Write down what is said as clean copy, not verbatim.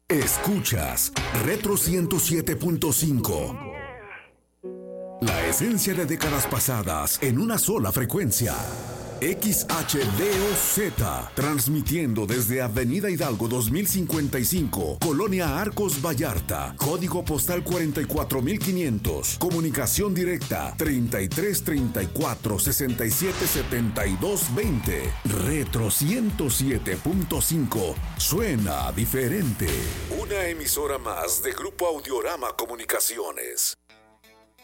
Escuchas Retro 107.5. La esencia de décadas pasadas en una sola frecuencia. XHDOZ, transmitiendo desde Avenida Hidalgo 2055, Colonia Arcos Vallarta, código postal 44500, comunicación directa 3334-677220. Retro 107.5, suena diferente. Una emisora más de Grupo Audiorama Comunicaciones.